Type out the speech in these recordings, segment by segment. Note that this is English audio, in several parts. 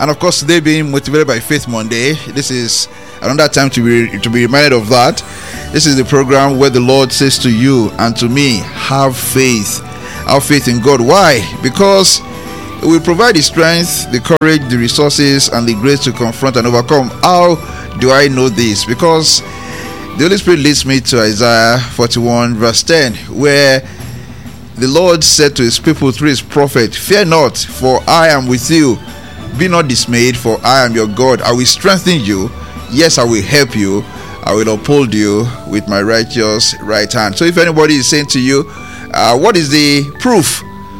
And of course, today being Motivated by Faith Monday, this is another time to be reminded of that. This is the program where the Lord says to you and to me, have faith in God. Why? Because it will provide the strength, the courage, the resources, and the grace to confront and overcome. How do I know this? Because the Holy Spirit leads me to Isaiah 41 verse 10, where the Lord said to his people through his prophet, fear not, for I am with you. Be not dismayed, for I am your God. I will strengthen you. Yes, I will help you. I will uphold you with my righteous right hand. So if anybody is saying to you, what is the proof?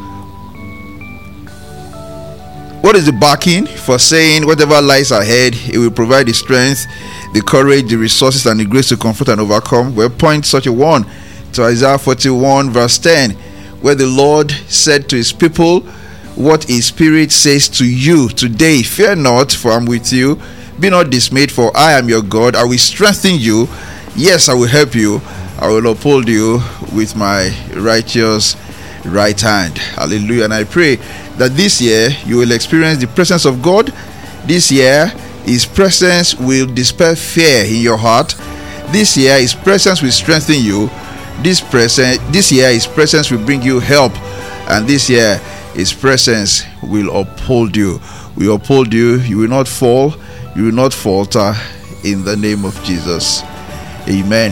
What is the backing for saying whatever lies ahead, it will provide the strength, the courage, the resources, and the grace to confront and overcome? Well, point such a one to Isaiah 41 verse 10, where the Lord said to his people, what his spirit says to you today, fear not, for I am with you. Be not dismayed, for I am your God. I will strengthen you. Yes, I will help you. I will uphold you with my righteous right hand. Hallelujah. And I pray that this year you will experience the presence of God. This year his presence will dispel fear in your heart. This year his presence will strengthen you. This year his presence will bring you help. And this year his presence will uphold you. We uphold you. You will not fall. You will not falter in the name of Jesus. Amen.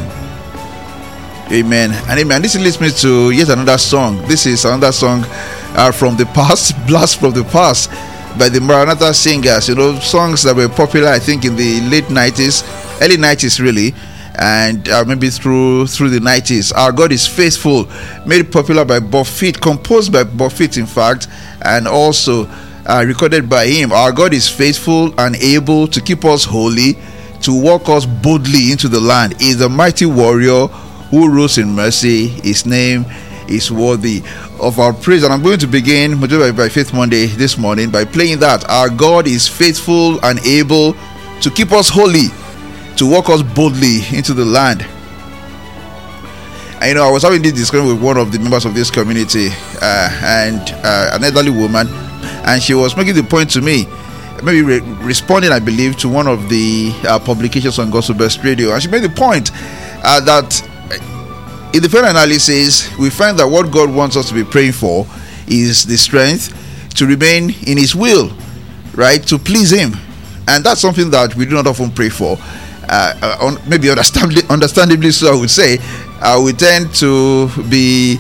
Amen and amen. This leads me to yet another song. This is another song from the past, blast from the past by the Maranatha singers. You know, songs that were popular, I think, in the late 90s, early 90s really, and maybe through the 90s. Our God is Faithful, made popular by Bob Fit, composed by Bob Fit, in fact, and also recorded by him. Our God is faithful and able to keep us holy, to walk us boldly into the land. He is a mighty warrior who rules in mercy. His name is worthy of our praise. And I'm going to begin Motivated by Faith Monday this morning by playing that. Our God is faithful and able to keep us holy, to walk us boldly into the land. And you know, I was having this discussion with one of the members of this community, and an elderly woman, and she was making the point to me, maybe responding, I believe, to one of the publications on Gospel Best Radio, and she made the point that in the final analysis, we find that what God wants us to be praying for is the strength to remain in his will, right, to please him. And that's something that we do not often pray for. Maybe understandably so, I would say. We tend to be,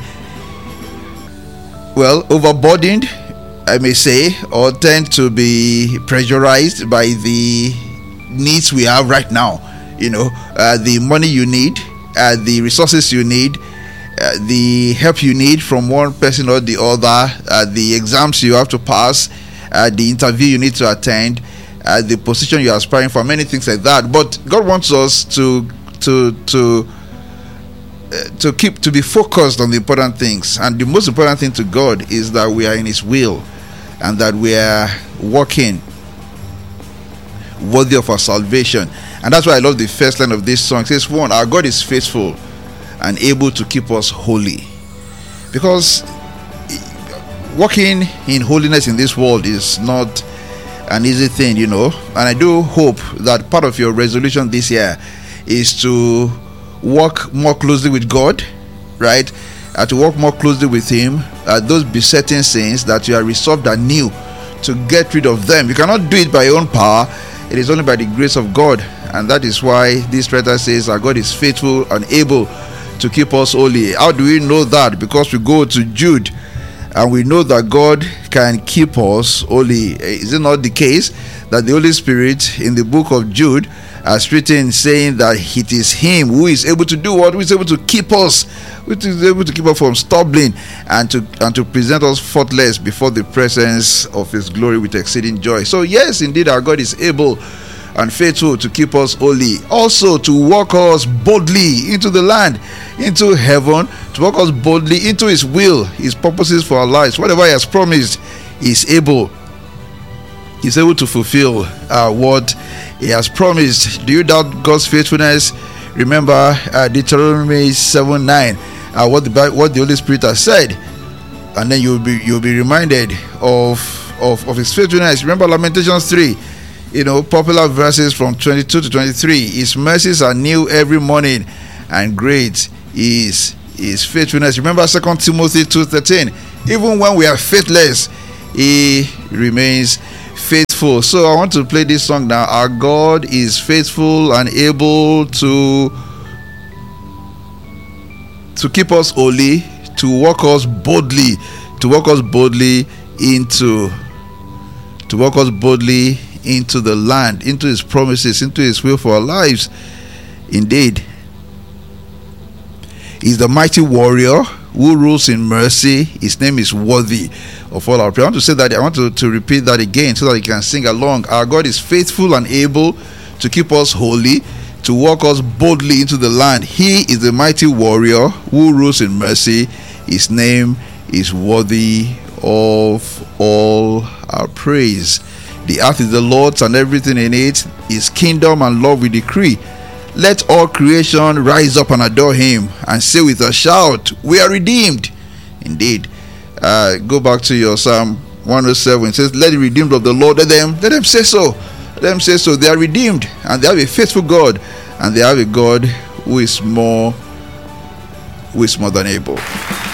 well, overburdened, I may say, or tend to be pressurized by the needs we have right now. You know, the money you need, the resources you need, the help you need from one person or the other, the exams you have to pass, the interview you need to attend, the position you are aspiring for, many things like that. But God wants us to be focused on the important things, and the most important thing to God is that we are in his will and that we are walking worthy of our salvation. And that's why I love the first line of this song. It says, one, our God is faithful and able to keep us holy. Because walking in holiness in this world is not an easy thing, you know. And I do hope that part of your resolution this year is to walk more closely with God, right? To walk more closely with him. Those besetting sins that you are resolved anew to get rid of them. You cannot do it by your own power. It is only by the grace of God. And that is why this writer says our God is faithful and able to keep us holy. How do we know that? Because we go to Jude and we know that God can keep us holy. Is it not the case that the Holy Spirit in the book of Jude has written saying that it is him who is able to do what? Who is able to keep us, who is able to keep us from stumbling and to present us faultless before the presence of his glory with exceeding joy. So yes, indeed, our God is able and faithful to keep us holy, also to walk us boldly into the land, into heaven, to walk us boldly into his will, his purposes for our lives. Whatever he has promised, he's able to fulfill what he has promised. Do you doubt God's faithfulness? Remember Deuteronomy 7:9, what the Holy Spirit has said, and then you'll be reminded of of his faithfulness. Remember Lamentations 3, popular verses from 22 to 23. His mercies are new every morning, and great is his faithfulness. Remember 2 Timothy 2:13. Even when we are faithless, he remains faithful. So I want to play this song now. Our God is faithful and able to keep us holy, to walk us boldly into the land, into his promises, into his will for our lives. Indeed, he's the mighty warrior who rules in mercy. His name is worthy of all our prayer. I want to say that. I want to repeat that again so that you can sing along. Our God is faithful and able to keep us holy, to walk us boldly into the land. He is the mighty warrior who rules in mercy. His name is worthy of all our praise. The earth is the Lord's and everything in it. His kingdom and love we decree. Let all creation rise up and adore him, and say with a shout, we are redeemed. Indeed. Go back to your Psalm 107. It says, let the redeemed of the Lord, let them say so. Let them say so. They are redeemed, and they have a faithful God, and they have a God who is more than able.